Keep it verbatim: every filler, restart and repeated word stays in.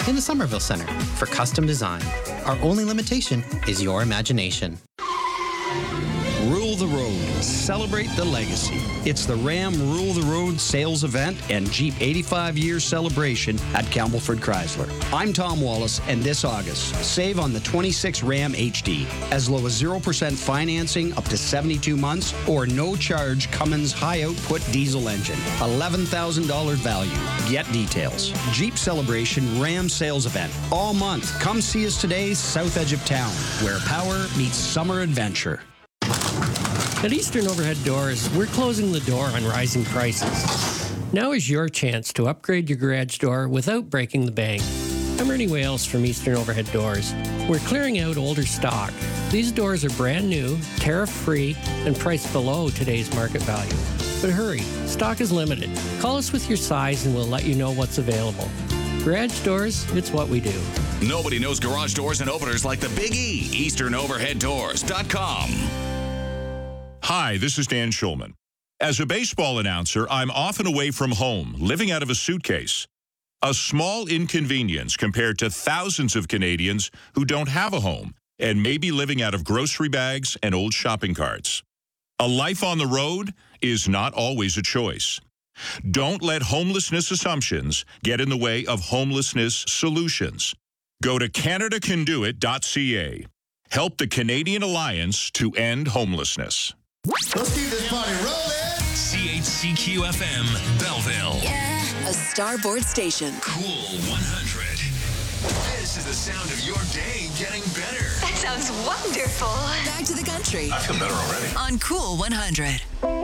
in the Somerville Centre for custom design. Our only limitation is your imagination. Rule the Road. Celebrate the legacy. It's the Ram Rule the Road sales event and Jeep eighty-five year celebration at Campbellford Chrysler. I'm Tom Wallace, and this August, save on the twenty-six Ram H D. As low as zero percent financing up to seventy-two months or no charge Cummins high output diesel engine. eleven thousand dollars value. Get details. Jeep Celebration Ram sales event. All month. Come see us today, south edge of town, where power meets summer adventure. At Eastern Overhead Doors, we're closing the door on rising prices. Now is your chance to upgrade your garage door without breaking the bank. I'm Ernie Wales from Eastern Overhead Doors. We're clearing out older stock. These doors are brand new, tariff-free, and priced below today's market value. But hurry, stock is limited. Call us with your size and we'll let you know what's available. Garage doors, it's what we do. Nobody knows garage doors and openers like the Big E. Eastern Overhead Doors dot com. Hi, this is Dan Schulman. As a baseball announcer, I'm often away from home, living out of a suitcase. A small inconvenience compared to thousands of Canadians who don't have a home and may be living out of grocery bags and old shopping carts. A life on the road is not always a choice. Don't let homelessness assumptions get in the way of homelessness solutions. Go to Canada Can Do It dot C A. Help the Canadian Alliance to End Homelessness. Let's keep this party rolling. C H C Q F M, Belleville. Yeah, a Starboard station. Cool one hundred. This is the sound of your day getting better. That sounds wonderful. Back to the country. I feel better already. On Cool one hundred.